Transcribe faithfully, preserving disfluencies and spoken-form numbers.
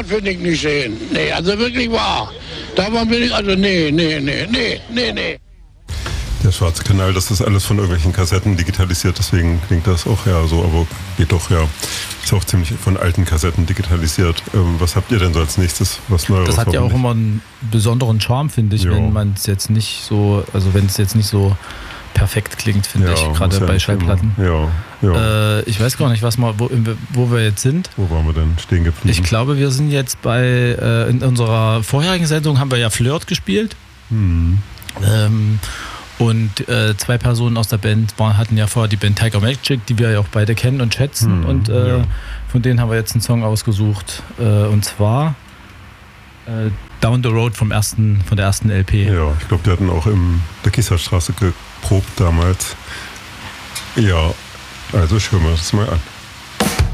das will ich nicht sehen. Nee, also wirklich wahr. Da war bin ich, also nee, nee, nee, nee, nee, nee. Der Schwarze Kanal, das ist alles von irgendwelchen Kassetten digitalisiert, deswegen klingt das auch ja so, aber geht doch ja. Ist auch ziemlich von alten Kassetten digitalisiert. Ähm, was habt ihr denn so als nächstes? Was Neues? Das hat ja auch immer einen besonderen Charme, finde ich, jo. wenn man es jetzt nicht so, also wenn es jetzt nicht so perfekt klingt, finde ja, ich, gerade ja bei Schallplatten. Ja, ja. Äh, ich weiß gar nicht, was mal, wo, wo wir jetzt sind. Wo waren wir denn stehen geblieben? Ich glaube, wir sind jetzt bei, äh, in unserer vorherigen Sendung haben wir ja Flirt gespielt. Hm. Ähm, Und äh, zwei Personen aus der Band waren, hatten ja vorher die Band Tiger Magic, die wir ja auch beide kennen und schätzen. Hm, und äh, ja. von denen haben wir jetzt einen Song ausgesucht. Äh, und zwar äh, Down the Road vom ersten, von der ersten L P. Ja, ich glaube, die hatten auch in der Kieserstraße geprobt damals. Ja, also ich höre mir das mal an.